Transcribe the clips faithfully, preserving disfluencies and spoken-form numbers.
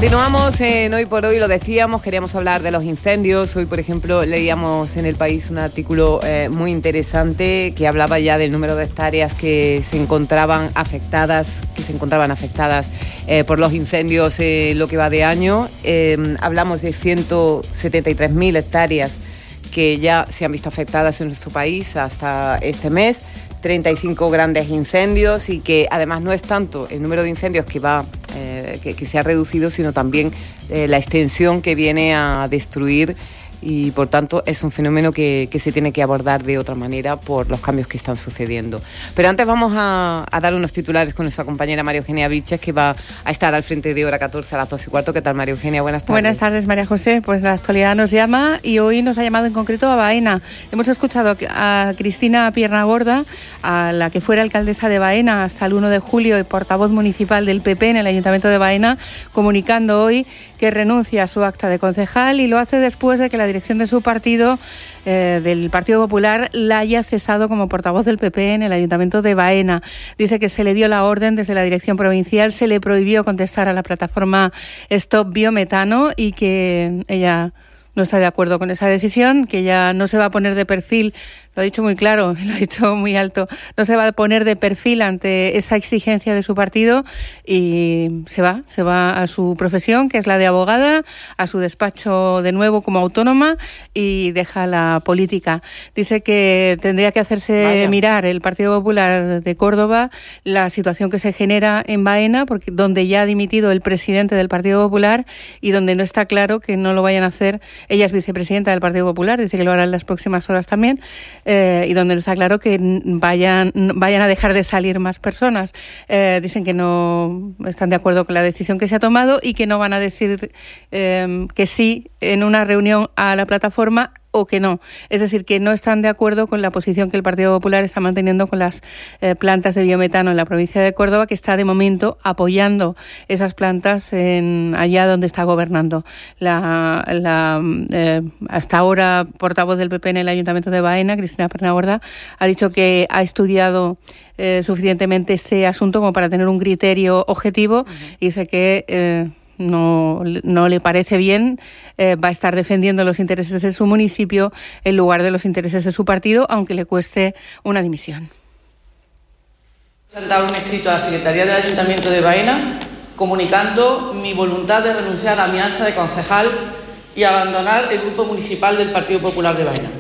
Continuamos en Hoy por Hoy, lo decíamos, queríamos hablar de los incendios. Hoy, por ejemplo, leíamos en El País un artículo eh, muy interesante que hablaba ya del número de hectáreas que se encontraban afectadas, que se encontraban afectadas eh, por los incendios eh, lo que va de año. Eh, hablamos de ciento setenta y tres mil hectáreas que ya se han visto afectadas en nuestro país hasta este mes. treinta y cinco grandes incendios y que además no es tanto el número de incendios que va eh, que, que se ha reducido, sino también eh, la extensión que viene a destruir, y por tanto es un fenómeno que, que se tiene que abordar de otra manera por los cambios que están sucediendo. Pero antes vamos a, a dar unos titulares con nuestra compañera María Eugenia Vilches, que va a estar al frente de Hora catorce a las dos y cuarto. ¿Qué tal, María Eugenia? Buenas tardes. Buenas tardes, María José. Pues la actualidad nos llama y hoy nos ha llamado en concreto a Baena. Hemos escuchado a Cristina Piernagorda, a la que fuera alcaldesa de Baena hasta el uno de julio y portavoz municipal del P P en el Ayuntamiento de Baena, comunicando hoy que renuncia a su acta de concejal, y lo hace después de que la dirección de su partido, eh, del Partido Popular, la haya cesado como portavoz del P P en el Ayuntamiento de Baena. Dice que se le dio la orden desde la dirección provincial, se le prohibió contestar a la plataforma Stop Biometano y que ella no está de acuerdo con esa decisión, que ella no se va a poner de perfil. Lo ha dicho muy claro, lo ha dicho muy alto. No se va a poner de perfil ante esa exigencia de su partido y se va, se va a su profesión, que es la de abogada, a su despacho de nuevo como autónoma, y deja la política. Dice que tendría que hacerse Vaya. mirar el Partido Popular de Córdoba la situación que se genera en Baena, porque donde ya ha dimitido el presidente del Partido Popular y donde no está claro que no lo vayan a hacer. Ella es vicepresidenta del Partido Popular, dice que lo hará en las próximas horas también. Eh, y donde nos está claro que vayan, vayan a dejar de salir más personas. Eh, dicen que no están de acuerdo con la decisión que se ha tomado y que no van a decir eh, que sí en una reunión a la plataforma o que no. Es decir, que no están de acuerdo con la posición que el Partido Popular está manteniendo con las eh, plantas de biometano en la provincia de Córdoba, que está de momento apoyando esas plantas en allá donde está gobernando. La, la eh, hasta ahora portavoz del P P en el Ayuntamiento de Baena, Cristina Piernagorda, ha dicho que ha estudiado eh, suficientemente este asunto como para tener un criterio objetivo. Uh-huh. Y dice que eh, No, no le parece bien, eh, va a estar defendiendo los intereses de su municipio en lugar de los intereses de su partido, aunque le cueste una dimisión. He presentado un escrito a la Secretaría del Ayuntamiento de Baena comunicando mi voluntad de renunciar a mi acta de concejal y abandonar el grupo municipal del Partido Popular de Baena.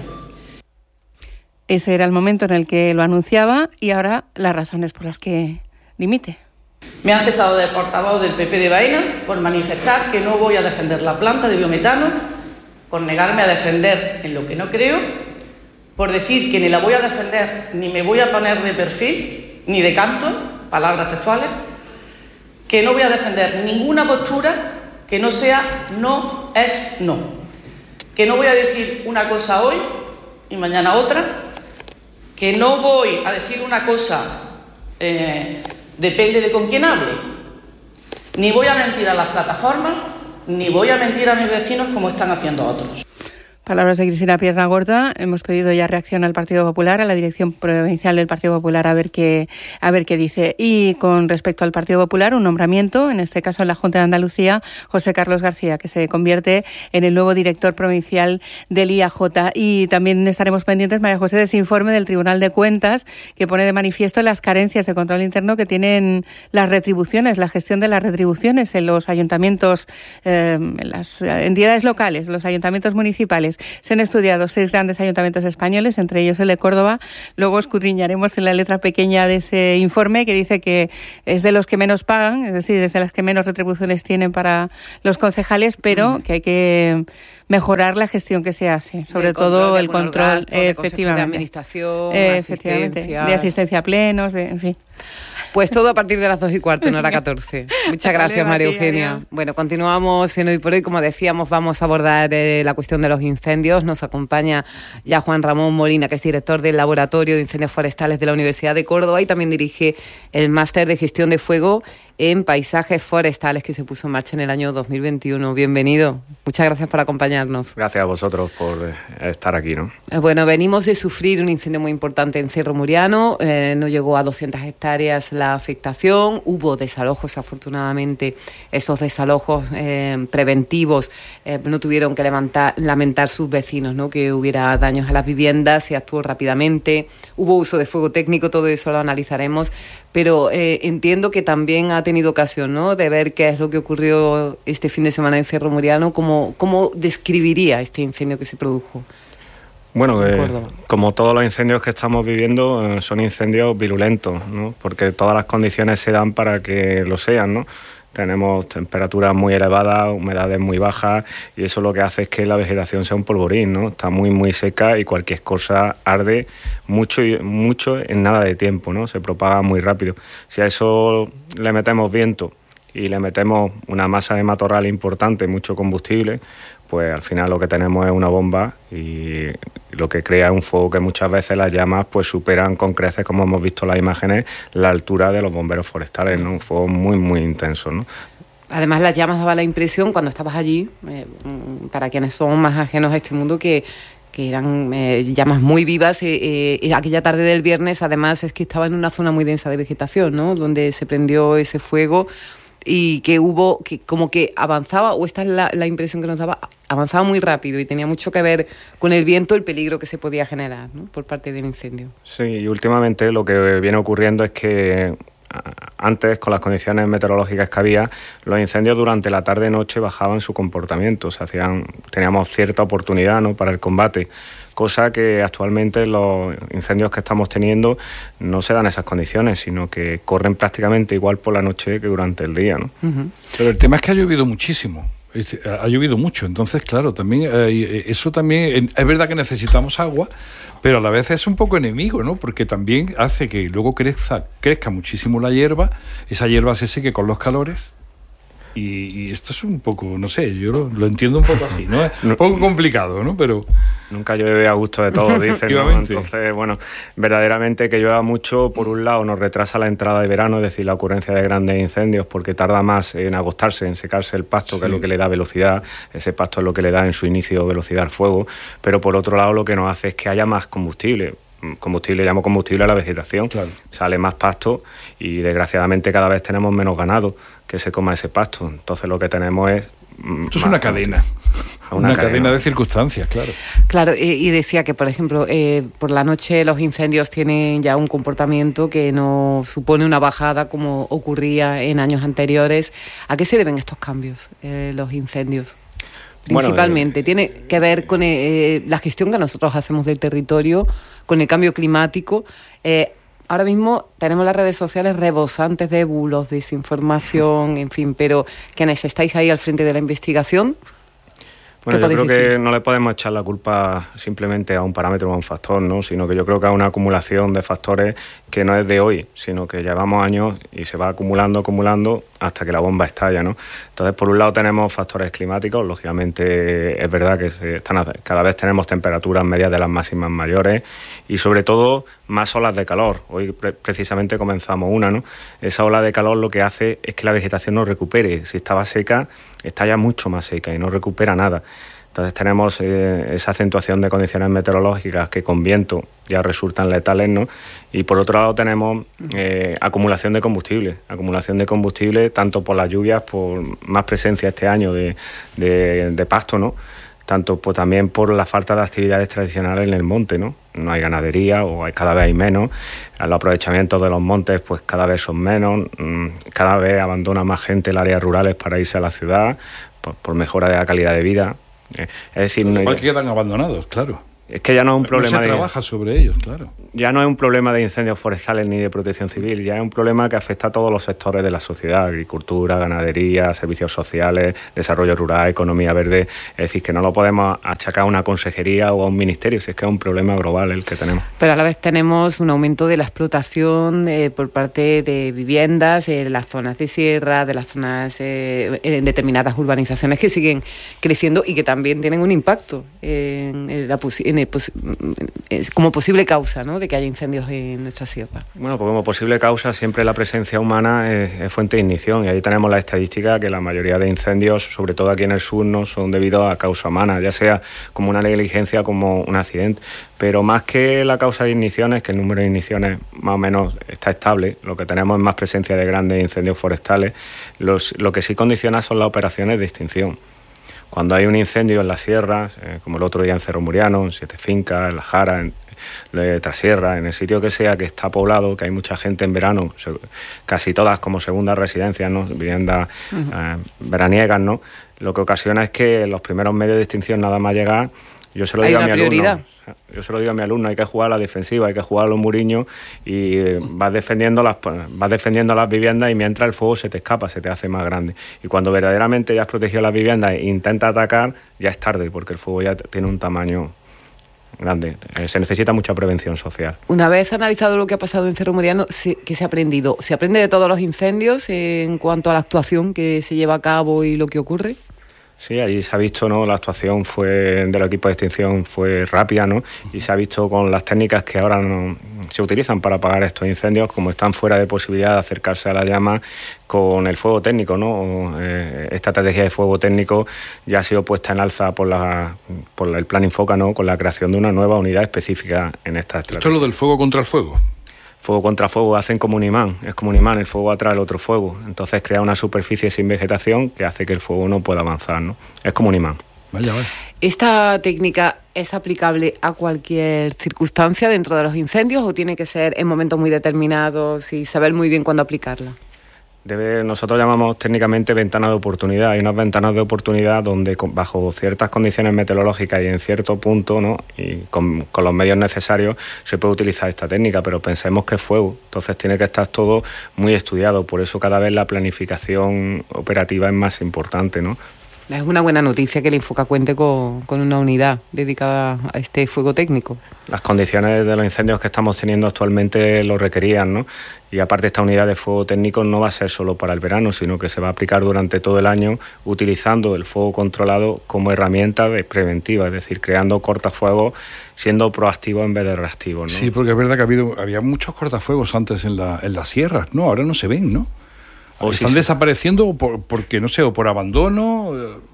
Ese era el momento en el que lo anunciaba y ahora las razones por las que dimite. Me han cesado de portavoz del P P de Baena por manifestar que no voy a defender la planta de biometano, por negarme a defender en lo que no creo, por decir que ni la voy a defender ni me voy a poner de perfil, ni de canto, palabras textuales, que no voy a defender ninguna postura que no sea no es no, que no voy a decir una cosa hoy y mañana otra, que no voy a decir una cosa eh, depende de con quién hable. Ni voy a mentir a las plataformas, ni voy a mentir a mis vecinos como están haciendo otros. Palabras de Cristina Piernagorda. Hemos pedido ya reacción al Partido Popular, a la dirección provincial del Partido Popular, a ver qué a ver qué dice. Y con respecto al Partido Popular, un nombramiento, en este caso en la Junta de Andalucía, José Carlos García, que se convierte en el nuevo director provincial del I A J. Y también estaremos pendientes, María José, de ese informe del Tribunal de Cuentas que pone de manifiesto las carencias de control interno que tienen las retribuciones, la gestión de las retribuciones en los ayuntamientos, eh, en las entidades locales, los ayuntamientos municipales. Se han estudiado seis grandes ayuntamientos españoles, entre ellos el de Córdoba. Luego escudriñaremos en la letra pequeña de ese informe, que dice que es de los que menos pagan, es decir, es de las que menos retribuciones tienen para los concejales, pero mm. que hay que mejorar la gestión que se hace, sobre el todo control, el control, gasto, efectivamente, de administración, eh, efectivamente, de asistencia a plenos, de, en fin. Pues todo a partir de las dos y cuarto en Hora catorce. Muchas gracias, María Eugenia. Bueno, continuamos en Hoy por Hoy. Como decíamos, vamos a abordar eh, la cuestión de los incendios. Nos acompaña ya Juan Ramón Molina, que es director del Laboratorio de Incendios Forestales de la Universidad de Córdoba y también dirige el Máster de Gestión de Fuego en Paisajes Forestales, que se puso en marcha en el año dos mil veintiuno. Bienvenido. Muchas gracias por acompañarnos. Gracias a vosotros por estar aquí, ¿no? Bueno, venimos de sufrir un incendio muy importante en Cerro Muriano. Eh, no llegó a doscientas hectáreas la afectación. Hubo desalojos, afortunadamente. Esos desalojos eh, preventivos eh, no tuvieron que lamentar, lamentar sus vecinos, ¿no? Que hubiera daños a las viviendas, se actuó rápidamente. Hubo uso de fuego técnico, todo eso lo analizaremos. Pero eh, entiendo que también ha tenido ocasión, ¿no?, de ver qué es lo que ocurrió este fin de semana en Cerro Muriano. ¿Cómo, cómo describiría este incendio que se produjo? Bueno, eh, como todos los incendios que estamos viviendo, eh, son incendios virulentos, ¿no? Porque todas las condiciones se dan para que lo sean, ¿no? Tenemos temperaturas muy elevadas, humedades muy bajas, y eso lo que hace es que la vegetación sea un polvorín, ¿no? Está muy, muy seca y cualquier cosa arde mucho, y mucho en nada de tiempo, ¿no? Se propaga muy rápido. Si a eso le metemos viento y le metemos una masa de matorral importante, mucho combustible, pues al final lo que tenemos es una bomba, y lo que crea un fuego que muchas veces las llamas pues superan con creces, como hemos visto en las imágenes, la altura de los bomberos forestales, ¿no? Un fuego muy, muy intenso, ¿no? Además, las llamas daba la impresión, cuando estabas allí, eh, para quienes son más ajenos a este mundo, que que eran eh, llamas muy vivas. Eh, eh, aquella tarde del viernes, además, es que estaba en una zona muy densa de vegetación, ¿no?, donde se prendió ese fuego, y que hubo, que como que avanzaba, o esta es la, la impresión que nos daba, avanzaba muy rápido, y tenía mucho que ver con el viento, el peligro que se podía generar, ¿no?, por parte del incendio. Sí, y últimamente lo que viene ocurriendo es que antes, con las condiciones meteorológicas que había, los incendios durante la tarde-noche bajaban su comportamiento, o sea, hacían, teníamos cierta oportunidad, ¿no?, para el combate, cosa que actualmente los incendios que estamos teniendo no se dan esas condiciones, sino que corren prácticamente igual por la noche que durante el día, ¿no? Uh-huh. Pero el tema es que ha llovido muchísimo. Es, ha llovido mucho, entonces claro, también eh, eso también, es verdad que necesitamos agua, pero a la vez es un poco enemigo, ¿no? Porque también hace que luego crezca, crezca muchísimo la hierba, esa hierba se seque con los calores, y, y esto es un poco, no sé, yo lo, lo entiendo un poco así, ¿no? Es un poco complicado, ¿no? Pero nunca llueve a gusto de todo, dicen, ¿no? Entonces, bueno, verdaderamente que llueva mucho, por un lado, nos retrasa la entrada de verano, es decir, la ocurrencia de grandes incendios, porque tarda más en agostarse, en secarse el pasto, sí, que es lo que le da velocidad. Ese pasto es lo que le da en su inicio velocidad al fuego, pero por otro lado lo que nos hace es que haya más combustible. Combustible, llamo combustible a la vegetación, claro. Sale más pasto, y desgraciadamente cada vez tenemos menos ganado que se coma ese pasto. Entonces lo que tenemos es... Esto es una cadena, una, una cadena. cadena de circunstancias, claro. Claro, y, y decía que, por ejemplo, eh, por la noche los incendios tienen ya un comportamiento que no supone una bajada como ocurría en años anteriores. ¿A qué se deben estos cambios, eh, los incendios? Principalmente, bueno, eh, tiene que ver con eh, la gestión que nosotros hacemos del territorio, con el cambio climático. Eh, ahora mismo tenemos las redes sociales rebosantes de bulos, desinformación, en fin, pero quienes estáis ahí al frente de la investigación, bueno, yo creo decir? que no le podemos echar la culpa simplemente a un parámetro o a un factor, ¿no? Sino que yo creo que a una acumulación de factores que no es de hoy, sino que llevamos años y se va acumulando, acumulando hasta que la bomba estalla, ¿no? Entonces, por un lado tenemos factores climáticos, lógicamente es verdad que se están, cada vez tenemos temperaturas medias de las máximas mayores, y sobre todo más olas de calor. Hoy pre- precisamente comenzamos una, ¿no? Esa ola de calor lo que hace es que la vegetación no recupere. Si estaba seca, está ya mucho más seca y no recupera nada. Entonces tenemos eh, esa acentuación de condiciones meteorológicas que con viento ya resultan letales, ¿no? Y por otro lado tenemos eh, acumulación de combustible, acumulación de combustible tanto por las lluvias, por más presencia este año de, de, de pasto, ¿no? Tanto pues, también por la falta de actividades tradicionales en el monte, ¿no? No hay ganadería, o hay, cada vez hay menos. Los aprovechamientos de los montes pues cada vez son menos, cada vez abandona más gente las áreas rurales para irse a la ciudad por, por mejora de la calidad de vida. Es decir, no, igual que quedan abandonados, claro. Es que ya no es un problema no se de... trabaja sobre ellos, claro. Ya no es un problema de incendios forestales ni de protección civil, ya es un problema que afecta a todos los sectores de la sociedad: agricultura, ganadería, servicios sociales, desarrollo rural, economía verde. Es decir, que no lo podemos achacar a una consejería o a un ministerio, si es que es un problema global el que tenemos. Pero a la vez tenemos un aumento de la explotación eh, por parte de viviendas en las zonas de sierra, de las zonas eh, en determinadas urbanizaciones que siguen creciendo y que también tienen un impacto en, en, la, en el pos- como posible causa, ¿no?, de que haya incendios en nuestra sierra. Bueno, pues como posible causa siempre la presencia humana es, es fuente de ignición, y ahí tenemos la estadística que la mayoría de incendios, sobre todo aquí en el sur, no son debido a causa humana, ya sea como una negligencia como un accidente. Pero más que la causa de igniciones, que el número de igniciones más o menos está estable, lo que tenemos es más presencia de grandes incendios forestales, los, lo que sí condiciona son las operaciones de extinción. Cuando hay un incendio en las sierras, eh, como el otro día en Cerro Muriano, en Siete Fincas, en La Jara, en eh, Trasierra, en el sitio que sea que está poblado, que hay mucha gente en verano, se, casi todas como segundas residencias, ¿no?, viviendas uh-huh. eh, veraniegas, ¿no?, lo que ocasiona es que los primeros medios de extinción nada más llegar, yo se lo digo a mi prioridad. alumno, yo se lo digo a mi alumno, hay que jugar a la defensiva, hay que jugar a los muriños y eh, vas defendiendo las vas defendiendo las viviendas, y mientras el fuego se te escapa, se te hace más grande. Y cuando verdaderamente ya has protegido las viviendas e intentas atacar, ya es tarde, porque el fuego ya tiene un tamaño grande. Eh, se necesita mucha prevención social. Una vez analizado lo que ha pasado en Cerro Muriano, ¿qué se ha aprendido? ¿Se aprende de todos los incendios en cuanto a la actuación que se lleva a cabo y lo que ocurre? Sí, allí se ha visto, ¿no?, la actuación fue del equipo de extinción fue rápida, ¿no?, y se ha visto con las técnicas que ahora no se utilizan para apagar estos incendios, como están fuera de posibilidad de acercarse a la llama con el fuego técnico, ¿no? Eh, esta estrategia de fuego técnico ya ha sido puesta en alza por la por el Plan Infoca, ¿no?, con la creación de una nueva unidad específica en esta estrategia. Esto es lo del fuego contra el fuego. Fuego contra fuego hacen como un imán, es como un imán, el fuego atrae el otro fuego, entonces crea una superficie sin vegetación que hace que el fuego no pueda avanzar, ¿no? Es como un imán. Vaya, vaya. ¿Esta técnica es aplicable a cualquier circunstancia dentro de los incendios o tiene que ser en momentos muy determinados y saber muy bien cuándo aplicarla? Debe, nosotros llamamos técnicamente ventanas de oportunidad. Hay unas ventanas de oportunidad donde con, bajo ciertas condiciones meteorológicas y en cierto punto, ¿no?, y con, con los medios necesarios se puede utilizar esta técnica, pero pensemos que es fuego, entonces tiene que estar todo muy estudiado, por eso cada vez la planificación operativa es más importante, ¿no? Es una buena noticia que el Infoca cuente con, con una unidad dedicada a este fuego técnico. Las condiciones de los incendios que estamos teniendo actualmente lo requerían, ¿no? Y aparte esta unidad de fuego técnico no va a ser solo para el verano, sino que se va a aplicar durante todo el año utilizando el fuego controlado como herramienta de preventiva, es decir, creando cortafuegos, siendo proactivo en vez de reactivo, ¿no? Sí, porque es verdad que ha habido, había muchos cortafuegos antes en, la, en las sierras, ¿no? Ahora no se ven, ¿no? O están sí, desapareciendo por, porque, no sé, o por abandono,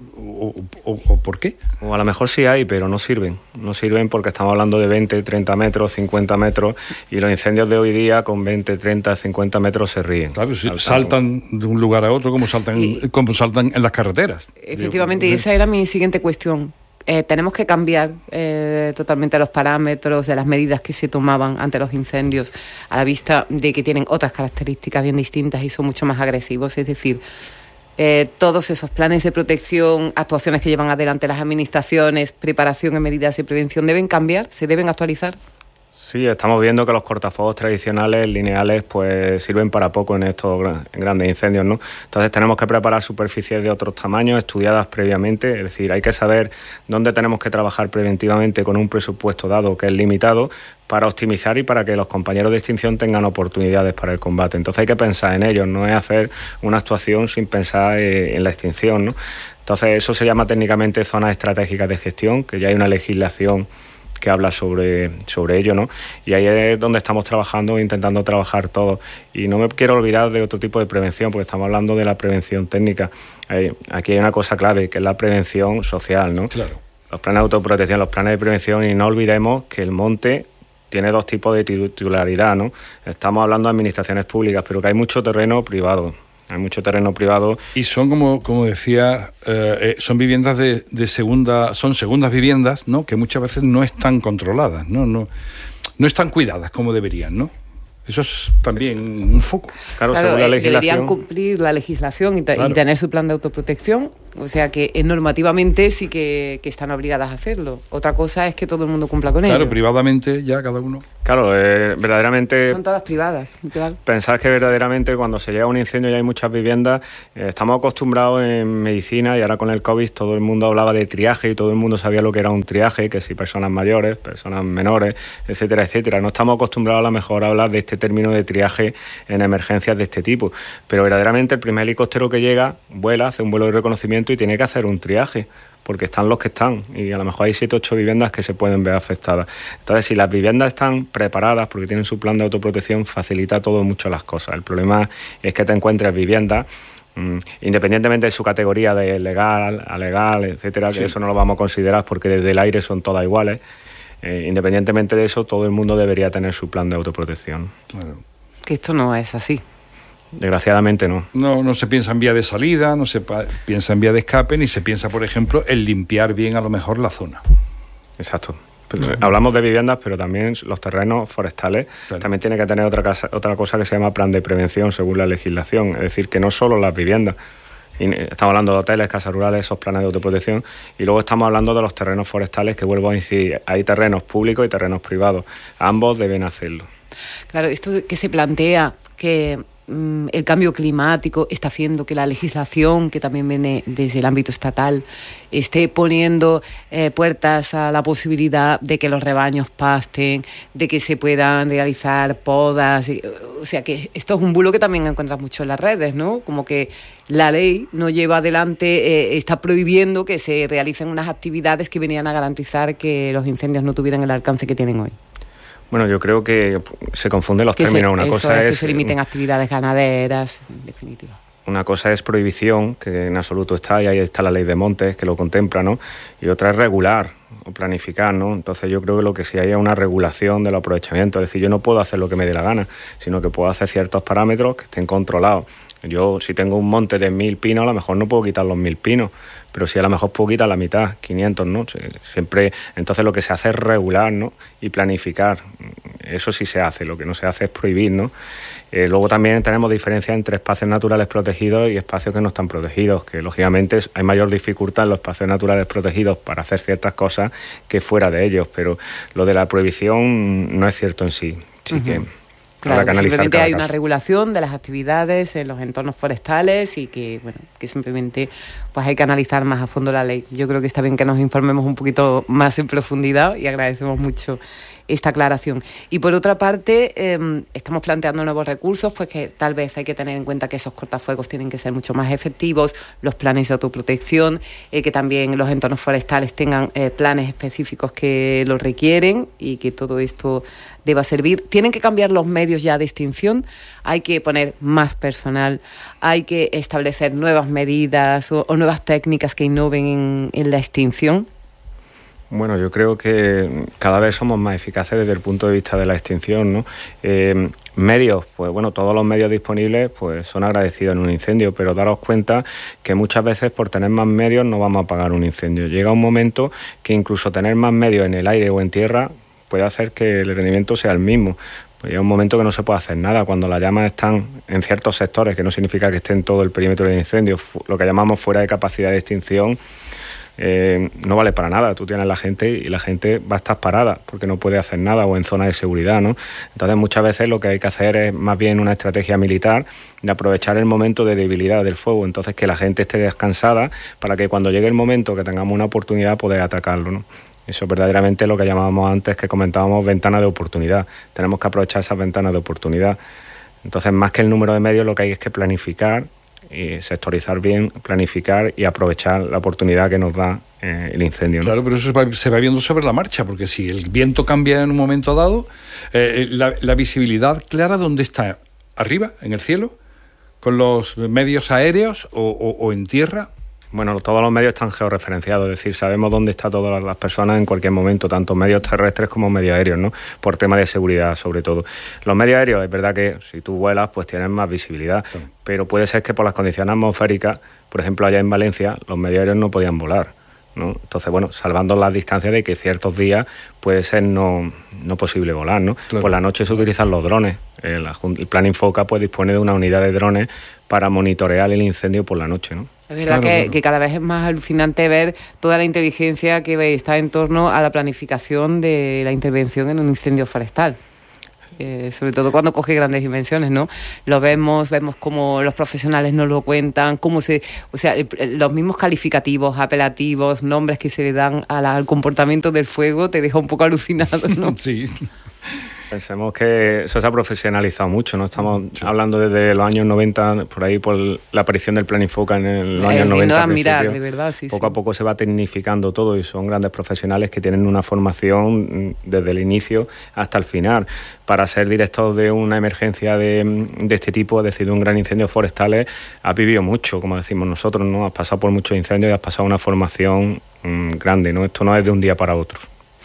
o, o, o por qué. O a lo mejor sí hay, pero no sirven. No sirven porque estamos hablando de veinte, treinta metros, cincuenta metros, y los incendios de hoy día con veinte, treinta, cincuenta metros se ríen. Claro, sí, saltan de un lugar a otro como saltan, y, como saltan en las carreteras. Efectivamente, y esa era mi siguiente cuestión. Eh, tenemos que cambiar eh, totalmente los parámetros de las medidas que se tomaban ante los incendios a la vista de que tienen otras características bien distintas y son mucho más agresivos. Es decir, eh, todos esos planes de protección, actuaciones que llevan adelante las administraciones, preparación en medidas de prevención, ¿deben cambiar? ¿Se deben actualizar? Sí, estamos viendo que los cortafuegos tradicionales, lineales, pues sirven para poco en estos grandes incendios, ¿no? Entonces tenemos que preparar superficies de otros tamaños, estudiadas previamente, es decir, hay que saber dónde tenemos que trabajar preventivamente con un presupuesto dado que es limitado para optimizar y para que los compañeros de extinción tengan oportunidades para el combate. Entonces hay que pensar en ellos, no es hacer una actuación sin pensar en la extinción, ¿no? Entonces eso se llama técnicamente zonas estratégicas de gestión, que ya hay una legislación que habla sobre, sobre ello, ¿no? Y ahí es donde estamos trabajando, intentando trabajar todo. Y no me quiero olvidar de otro tipo de prevención, porque estamos hablando de la prevención técnica. Hay, aquí hay una cosa clave, que es la prevención social, ¿no? Claro. Los planes de autoprotección, los planes de prevención, y no olvidemos que el monte tiene dos tipos de titularidad, ¿no? Estamos hablando de administraciones públicas, pero que hay mucho terreno privado. Hay mucho terreno privado. Y son, como, como decía, eh, son viviendas de, de segunda, son segundas viviendas, ¿no?, que muchas veces no están controladas, ¿no? No, no están cuidadas como deberían, ¿no? Eso es también un foco. Claro, claro, según la legislación, deberían cumplir la legislación y, t- claro. y tener su plan de autoprotección. O sea que eh, normativamente sí que, que están obligadas a hacerlo. Otra cosa es que todo el mundo cumpla con ello. Claro, privadamente ya cada uno. Claro, eh, verdaderamente... Son todas privadas, claro. Pensar que verdaderamente cuando se llega a un incendio y hay muchas viviendas, eh, estamos acostumbrados en medicina, y ahora con el COVID todo el mundo hablaba de triaje y todo el mundo sabía lo que era un triaje, que si personas mayores, personas menores, etcétera, etcétera. No estamos acostumbrados a lo mejor a hablar de este término de triaje en emergencias de este tipo. Pero verdaderamente el primer helicóptero que llega, vuela, hace un vuelo de reconocimiento y tiene que hacer un triaje, porque están los que están y a lo mejor hay siete o ocho viviendas que se pueden ver afectadas. Entonces, si las viviendas están preparadas porque tienen su plan de autoprotección, facilita todo mucho las cosas. El problema es que te encuentres viviendas, mmm, independientemente de su categoría de legal, a legal, etcétera, sí. que eso no lo vamos a considerar porque desde el aire son todas iguales. Eh, independientemente de eso, todo el mundo debería tener su plan de autoprotección. Claro. Que esto no es así. Desgraciadamente no. No, no se piensa en vía de salida, no se piensa en vía de escape, ni se piensa, por ejemplo, en limpiar bien a lo mejor la zona. Exacto. Uh-huh. Hablamos de viviendas, pero también los terrenos forestales claro. también tiene que tener otra cosa, otra cosa que se llama plan de prevención según la legislación. Es decir, que no solo las viviendas. Estamos hablando de hoteles, casas rurales, esos planes de autoprotección, y luego estamos hablando de los terrenos forestales, que vuelvo a incidir, hay terrenos públicos y terrenos privados. Ambos deben hacerlo. Claro, esto que se plantea que el cambio climático está haciendo que la legislación, que también viene desde el ámbito estatal, esté poniendo eh, puertas a la posibilidad de que los rebaños pasten, de que se puedan realizar podas. O sea, que esto es un bulo que también encuentras mucho en las redes, ¿no? Como que la ley no lleva adelante, eh, está prohibiendo que se realicen unas actividades que venían a garantizar que los incendios no tuvieran el alcance que tienen hoy. Bueno, yo creo que se confunden los que términos. Se, una eso cosa es es que se limiten actividades ganaderas, en definitiva. Una cosa es prohibición, que en absoluto está, y ahí está la ley de montes, que lo contempla, ¿no? Y otra es regular o planificar, ¿no? Entonces yo creo que lo que sí hay es una regulación del aprovechamiento. Es decir, yo no puedo hacer lo que me dé la gana, sino que puedo hacer ciertos parámetros que estén controlados. Yo, si tengo un monte de mil pinos, a lo mejor no puedo quitar los mil pinos, pero sí a lo mejor puedo quitar la mitad, quinientos, ¿no? Siempre, entonces lo que se hace es regular, ¿no? Y planificar. Eso sí se hace, lo que no se hace es prohibir, ¿no? Eh, luego también tenemos diferencias entre espacios naturales protegidos y espacios que no están protegidos, que lógicamente hay mayor dificultad en los espacios naturales protegidos para hacer ciertas cosas que fuera de ellos, pero lo de la prohibición no es cierto en sí. Así uh-huh. que claro, que simplemente hay caso. Una regulación de las actividades en los entornos forestales y que, bueno, que simplemente pues hay que analizar más a fondo la ley. Yo creo que está bien que nos informemos un poquito más en profundidad y agradecemos mucho esta aclaración. Y por otra parte, eh, estamos planteando nuevos recursos, pues que tal vez hay que tener en cuenta que esos cortafuegos tienen que ser mucho más efectivos, los planes de autoprotección, eh, que también los entornos forestales tengan eh, planes específicos que lo requieren y que todo esto deba servir. Tienen que cambiar los medios ya de extinción, hay que poner más personal, hay que establecer nuevas medidas o, o nuevas técnicas que innoven en, en la extinción. Bueno, yo creo que cada vez somos más eficaces desde el punto de vista de la extinción, ¿no? Eh, medios, pues bueno, todos los medios disponibles pues son agradecidos en un incendio, pero daros cuenta que muchas veces por tener más medios no vamos a apagar un incendio. Llega un momento que incluso tener más medios en el aire o en tierra puede hacer que el rendimiento sea el mismo. Pues llega un momento que no se puede hacer nada. Cuando las llamas están en ciertos sectores, que no significa que esté en todo el perímetro del incendio, lo que llamamos fuera de capacidad de extinción, Eh, no vale para nada. Tú tienes la gente y la gente va a estar parada porque no puede hacer nada o en zona de seguridad, ¿no? Entonces muchas veces lo que hay que hacer es más bien una estrategia militar de aprovechar el momento de debilidad del fuego, entonces que la gente esté descansada para que cuando llegue el momento que tengamos una oportunidad poder atacarlo, ¿no? Eso es verdaderamente lo que llamábamos antes, que comentábamos ventana de oportunidad. Tenemos que aprovechar esas ventanas de oportunidad. Entonces, más que el número de medios, lo que hay es que planificar y sectorizar bien, planificar y aprovechar la oportunidad que nos da eh, el incendio, ¿no? Claro, pero eso se va, se va viendo sobre la marcha, porque si el viento cambia en un momento dado, eh, la, la visibilidad clara, ¿dónde está? ¿Arriba, en el cielo? ¿Con los medios aéreos o, o, o en tierra? Bueno, todos los medios están georreferenciados, es decir, sabemos dónde están todas las personas en cualquier momento, tanto medios terrestres como medios aéreos, ¿no? Por tema de seguridad, sobre todo. Los medios aéreos, es verdad que si tú vuelas, pues tienes más visibilidad, sí. Pero puede ser que por las condiciones atmosféricas, por ejemplo, allá en Valencia, los medios aéreos no podían volar, ¿no? Entonces, bueno, salvando las distancias de que ciertos días puede ser no, no posible volar, ¿no? Claro. Por la noche se utilizan los drones. El, el Plan Infoca pues dispone de una unidad de drones para monitorear el incendio por la noche, ¿no? Es verdad claro, que, claro. que cada vez es más alucinante ver toda la inteligencia que está en torno a la planificación de la intervención en un incendio forestal. Eh, sobre todo cuando coge grandes dimensiones, ¿no? Lo vemos, vemos cómo los profesionales nos lo cuentan, cómo se, o sea, el, los mismos calificativos, apelativos, nombres que se le dan a la, al comportamiento del fuego, te deja un poco alucinado, ¿no? Sí. Pensemos que eso se ha profesionalizado mucho, ¿no? Estamos sí. hablando desde los años noventa, por ahí por la aparición del Plan Infoca en los años noventa. Admirar, de verdad, sí, poco sí. a poco se va tecnificando todo y son grandes profesionales que tienen una formación desde el inicio hasta el final. Para ser director de una emergencia de, de este tipo, es decir, de un gran incendio forestal, has vivido mucho, como decimos nosotros, ¿no? Has pasado por muchos incendios y has pasado una formación mmm, grande, ¿no? Esto no es de un día para otro.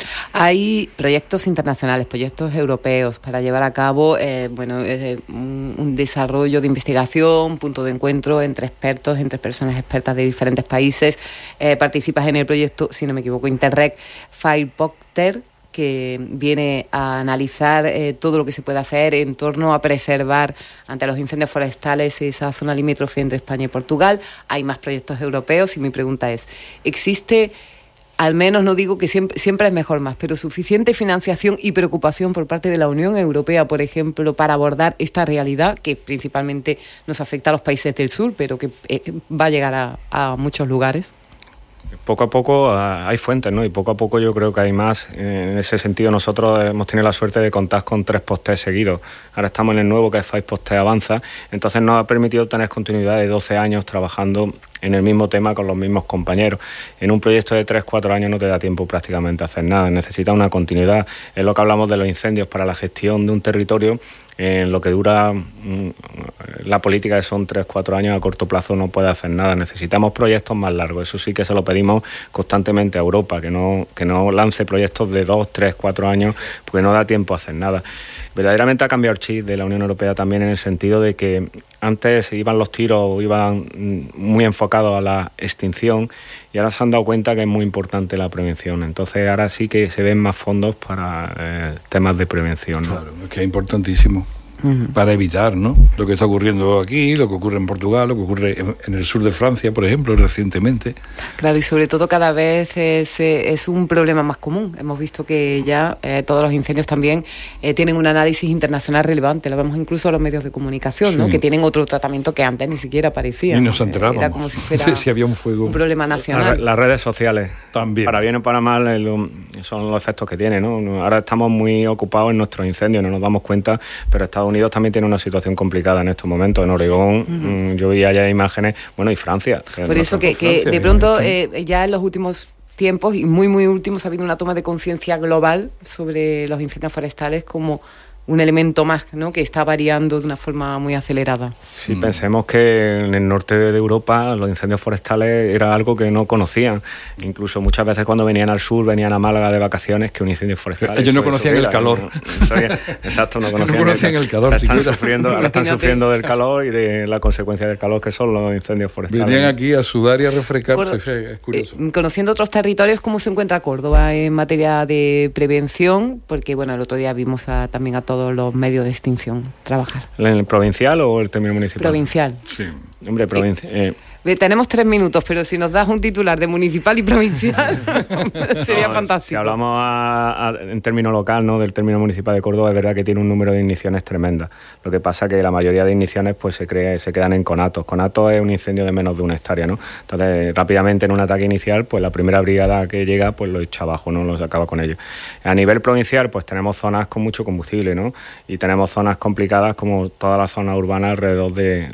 Hay proyectos internacionales, proyectos europeos para llevar a cabo eh, bueno, eh, un, un desarrollo de investigación, punto de encuentro entre expertos, entre personas expertas de diferentes países. Eh, participas en el proyecto, si no me equivoco, Interreg Firepocter, que viene a analizar eh, todo lo que se puede hacer en torno a preservar ante los incendios forestales esa zona limítrofe entre España y Portugal. Hay más proyectos europeos y mi pregunta es, ¿existe, al menos no digo que siempre, siempre es mejor más, pero suficiente financiación y preocupación por parte de la Unión Europea, por ejemplo, para abordar esta realidad que principalmente nos afecta a los países del sur, pero que eh, va a llegar a, a muchos lugares? Poco a poco uh, hay fuentes, ¿no? Y poco a poco yo creo que hay más. En ese sentido, nosotros hemos tenido la suerte de contar con tres postes seguidos. Ahora estamos en el nuevo, que es Firepocter Avanza. Entonces nos ha permitido tener continuidad de doce años trabajando en el mismo tema con los mismos compañeros. En un proyecto de tres cuatro años no te da tiempo prácticamente a hacer nada. Necesitas una continuidad. Es lo que hablamos de los incendios. Para la gestión de un territorio, en lo que dura mm, la política, que son tres cuatro años, a corto plazo no puede hacer nada. Necesitamos proyectos más largos. Eso sí que se lo pedimos constantemente a Europa, que no, que no lance proyectos de dos, tres, cuatro años, porque no da tiempo a hacer nada. Verdaderamente ha cambiado el chip de la Unión Europea también, en el sentido de que antes iban los tiros, iban muy enfocados a la extinción, y ahora se han dado cuenta que es muy importante la prevención. Entonces ahora sí que se ven más fondos para eh, temas de prevención, ¿no? Claro, es que es importantísimo. Para evitar, ¿no?, lo que está ocurriendo aquí, lo que ocurre en Portugal, lo que ocurre en, en el sur de Francia, por ejemplo, recientemente. Claro, y sobre todo cada vez es, es un problema más común. Hemos visto que ya eh, todos los incendios también eh, tienen un análisis internacional relevante. Lo vemos incluso en los medios de comunicación, sí, ¿no?, que tienen otro tratamiento que antes ni siquiera aparecía. Y nos enterábamos. Era como si fuera sí, si había un fuego. Un problema nacional. Las, las redes sociales, también, para bien o para mal, el, son los efectos que tiene, ¿no? Ahora estamos muy ocupados en nuestros incendios, no nos damos cuenta, pero Estados Unidos también tiene una situación complicada en estos momentos. En Oregón, uh-huh. yo vi allá imágenes, bueno, y Francia. Por eso que, que Francia, de pronto eh, ya en los últimos tiempos, y muy muy últimos, ha habido una toma de conciencia global sobre los incendios forestales como un elemento más, ¿no?, que está variando de una forma muy acelerada. Sí, mm. pensemos que en el norte de Europa los incendios forestales era algo que no conocían. Incluso muchas veces cuando venían al sur, venían a Málaga de vacaciones, que un incendio forestal... Ellos no conocían el calor. No, no, exacto, no conocían, no conocían el, el calor. Están, sufriendo, ahora están sufriendo del calor y de la consecuencia del calor, que son los incendios forestales. Venían aquí a sudar y a refrescarse. Es curioso. Eh, conociendo otros territorios, ¿cómo se encuentra Córdoba en materia de prevención? Porque, bueno, el otro día vimos a, también a todos los medios de extinción trabajar. ¿En el provincial o el término municipal? Provincial. Sí. Hombre, provincia... Eh, eh. Tenemos tres minutos, pero si nos das un titular de municipal y provincial, sería no, fantástico. Si hablamos a, a, en término local, ¿no?, del término municipal de Córdoba, es verdad que tiene un número de igniciones tremenda. Lo que pasa es que la mayoría de igniciones pues se, cree, se quedan en conatos. Conatos es un incendio de menos de una hectárea, ¿no? Entonces, rápidamente en un ataque inicial, pues la primera brigada que llega, pues lo echa abajo, no los acaba con ellos. A nivel provincial, pues tenemos zonas con mucho combustible, ¿no? Y tenemos zonas complicadas como toda la zona urbana alrededor de,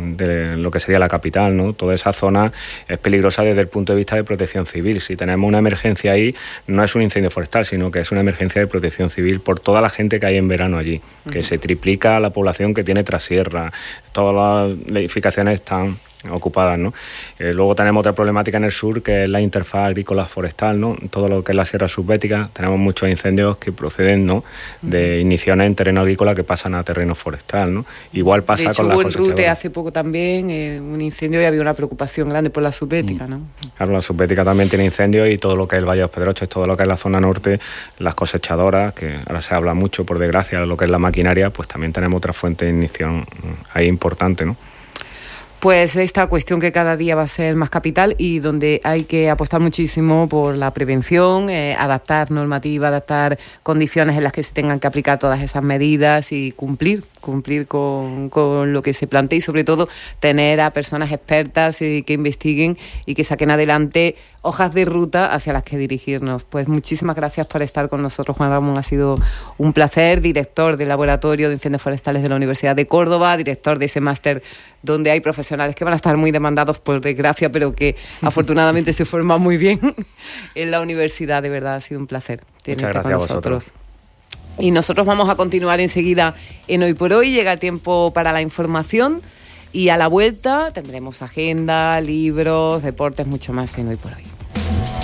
de lo que sería la capital, ¿no? Toda esa zona es peligrosa desde el punto de vista de protección civil. Si tenemos una emergencia ahí, no es un incendio forestal, sino que es una emergencia de protección civil por toda la gente que hay en verano allí, que uh-huh. se triplica la población que tiene trasierra, todas las edificaciones están ocupadas, ¿no? Eh, luego tenemos otra problemática en el sur, que es la interfaz agrícola forestal, ¿no? Todo lo que es la sierra subbética, tenemos muchos incendios que proceden, ¿no?, de igniciones en terreno agrícola que pasan a terreno forestal, ¿no? Igual pasa de hecho, con las hubo cosechadoras. en Rute hace poco también eh, un incendio y había una preocupación grande por la subbética, ¿no? Claro, la subbética también tiene incendios, y todo lo que es el Valle de los Pedroches, todo lo que es la zona norte, las cosechadoras, que ahora se habla mucho, por desgracia, lo que es la maquinaria, pues también tenemos otra fuente de ignición ahí importante, ¿no? Pues esta cuestión que cada día va a ser más capital y donde hay que apostar muchísimo por la prevención, eh, adaptar normativa, adaptar condiciones en las que se tengan que aplicar todas esas medidas y cumplir, cumplir con, con lo que se plantea y sobre todo tener a personas expertas eh, que investiguen y que saquen adelante hojas de ruta hacia las que dirigirnos. Pues muchísimas gracias por estar con nosotros, Juan Ramón, ha sido un placer, director del Laboratorio de Incendios Forestales de la Universidad de Córdoba, director de ese máster donde hay profesionales que van a estar muy demandados por desgracia, pero que afortunadamente se forman muy bien en la universidad. De verdad ha sido un placer tenerte con nosotros. Y nosotros vamos a continuar enseguida en Hoy por Hoy. Llega el tiempo para la información y a la vuelta tendremos agenda, libros, deportes, mucho más en Hoy por Hoy.